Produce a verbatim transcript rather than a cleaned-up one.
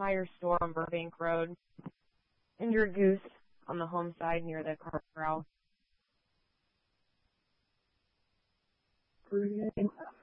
Meyer store on Burbank Road. Injured goose on the home side near the car corral. Brilliant.